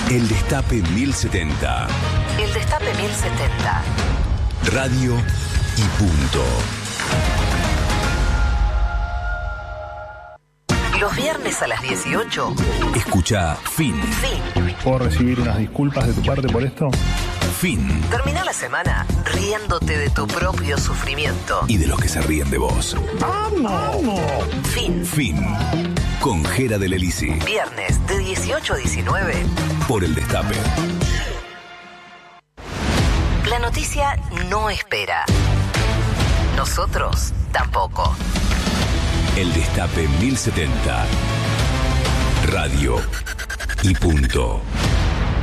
El Destape 1070. El Destape 1070. Radio y punto. Los viernes a las 18. Escucha Fin. ¿Puedo recibir unas disculpas de tu parte por esto? Fin. Termina la semana riéndote de tu propio sufrimiento. Y de los que se ríen de vos. ¡Vamos! Fin. Con Gera del Elisi. Viernes de 18 a 19. Por El Destape. La noticia no espera. Nosotros tampoco. El Destape 1070. Radio y punto.